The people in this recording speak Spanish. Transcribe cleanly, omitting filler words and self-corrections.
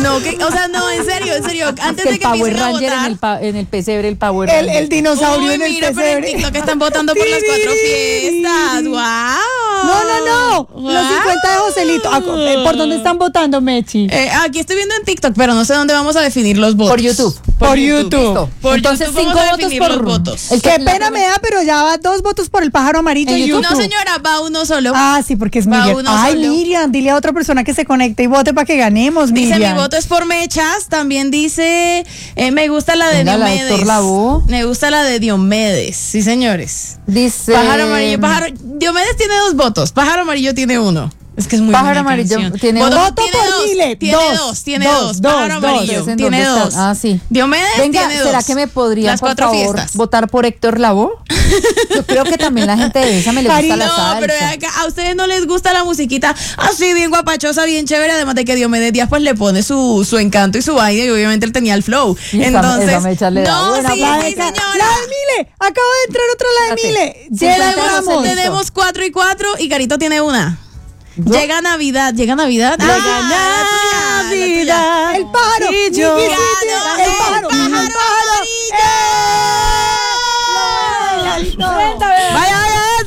No, que, o sea, no, en serio. Antes de que el Power empiecen a Ranger votar. en el pesebre, el Power Ranger. El dinosaurio Uy, en el mira, pero en pesebre. TikTok están votando por las 4 fiestas. ¡Wow! No. Los 50 de Joselito. ¿Por dónde están votando, Mechi? Aquí estoy viendo en TikTok, pero no sé dónde vamos a definir los votos. Por YouTube. Por YouTube. Listo. Por Entonces, YouTube 5 vamos a votos definir por los votos. el que- Qué pena me da, pero ya va 2 votos por el pájaro amarillo En en YouTube. YouTube. No, señora, va uno solo. Ah, sí, porque es Va Miriam. uno Ay, solo. Miriam, dile a otra persona que se conecte y vote para que ganemos, Dice, Miriam. mi voto es por Mechas. También dice, me gusta la de Venga, la de Diomedes. Héctor Lavoe. Me gusta la de Diomedes. Sí, señores. Dice. Pájaro amarillo, Diomedes tiene 2 votos. Pájaro amarillo tiene 1. Es que es muy Pájaro buena amarillo canción. tiene Voto uno. tiene por 2, Mile. Tiene 2. Tiene 2. Dos, Pájaro dos. amarillo. ¿En Tiene dónde 2. están? Ah, sí. Diomedes Venga, tiene 2. ¿será que me podrían, Las por 4 favor, fiestas. votar por Héctor Lavoe? Yo creo que también la gente de esa me le gusta la No, salsa. pero acá, a ustedes no les gusta la musiquita así bien guapachosa, bien chévere, además de que Diomedes Díaz pues le pone su encanto y su baile y obviamente él tenía el flow. Y Entonces, esa Mecha le da no, buena sí, plata. sí, La señora. de Mile. Acaba de entrar otra la de Espérate. Mile. Sí, Celebramos. Tenemos 4 y 4 y Carito tiene una. ¿Yo? Llega Navidad. Navidad. La tuya. El pájaro. Y yo Ni quisiera